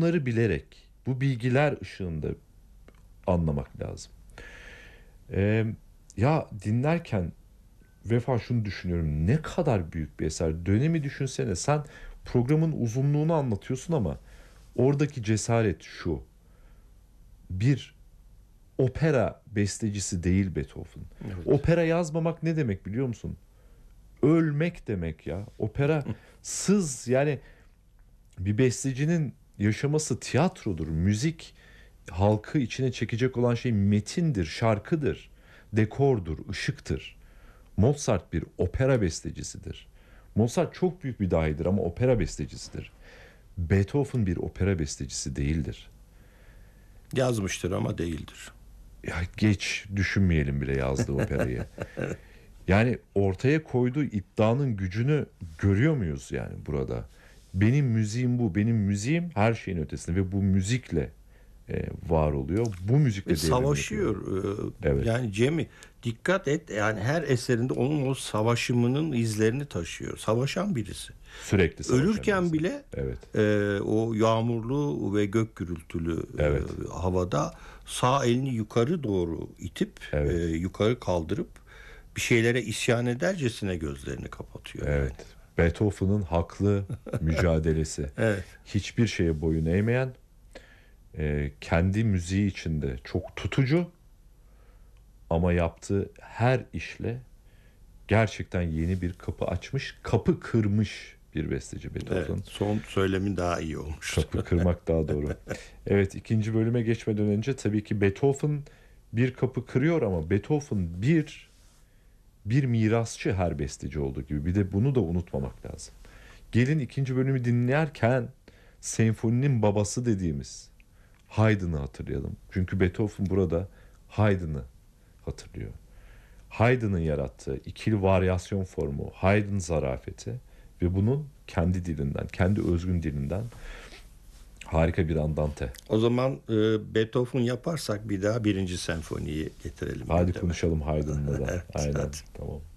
bunları bilerek, bu bilgiler ışığında anlamak lazım. Ya dinlerken Vefa şunu düşünüyorum. Ne kadar büyük bir eser. Dönemi düşünsene. Sen programın uzunluğunu anlatıyorsun ama oradaki cesaret şu. Bir opera bestecisi değil Beethoven. Evet. Opera yazmamak ne demek biliyor musun? Ölmek demek ya. Opera yani bir bestecinin yaşaması tiyatrodur. Müzik halkı içine çekecek olan şey metindir, şarkıdır, dekordur, ışıktır. Mozart bir opera bestecisidir. Mozart çok büyük bir dahidir ama opera bestecisidir. Beethoven bir opera bestecisi değildir. Yazmıştır ama değildir. Ya geç düşünmeyelim bile yazdığı operayı. Yani ortaya koyduğu iddianın gücünü görüyor muyuz yani burada? Benim müziğim bu. Benim müziğim her şeyin ötesinde ve bu müzikle var oluyor. Bu müzikle Ve devrim savaşıyor. yapıyor. Evet. Yani Cem'i dikkat et, yani her eserinde onun o savaşımının izlerini taşıyor. Savaşan birisi. Sürekli savaşan Ölürken birisi. bile Evet. o yağmurlu ve gök gürültülü Evet. havada sağ elini yukarı doğru itip Evet. yukarı kaldırıp bir şeylere isyan edercesine gözlerini kapatıyor. Evet. Yani. Beethoven'ın haklı mücadelesi. Evet. Hiçbir şeye boyun eğmeyen, kendi müziği içinde çok tutucu ama yaptığı her işle gerçekten yeni bir kapı açmış, kapı kırmış bir besteci Beethoven. Evet, son söylemin daha iyi olmuş. Kapı kırmak daha doğru. Evet, ikinci bölüme geçmeden önce tabii ki Beethoven bir kapı kırıyor ama Beethoven bir mirasçı her besteci olduğu gibi. Bir de bunu da unutmamak lazım. Gelin ikinci bölümü dinlerken senfoninin babası dediğimiz Haydn'ı hatırlayalım. Çünkü Beethoven burada Haydn'ı hatırlıyor. Haydn'ın yarattığı ikili varyasyon formu, Haydn zarafeti ve bunun kendi dilinden, kendi özgün dilinden harika bir andante. O zaman Beethoven yaparsak bir daha birinci senfoniyi getirelim. Hadi konuşalım Haydn'la da. Evet, Aynen. hadi. Tamam.